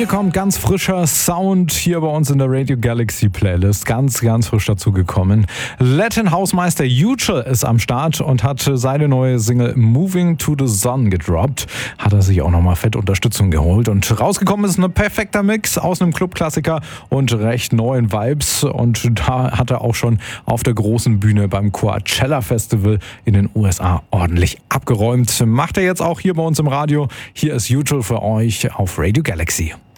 Hier kommt ganz frischer Sound hier bei uns in der Radio Galaxy Playlist. Ganz frisch dazugekommen. Latin Hausmeister Usual ist am Start und hat seine neue Single Moving to the Sun gedroppt. Hat er sich auch nochmal fett Unterstützung geholt. Und rausgekommen ist ein perfekter Mix aus einem Clubklassiker und recht neuen Vibes. Und da hat er auch schon auf der großen Bühne beim Coachella Festival in den USA ordentlich abgeräumt. Macht er jetzt auch hier bei uns im Radio. Hier ist Usual für euch auf Radio Galaxy.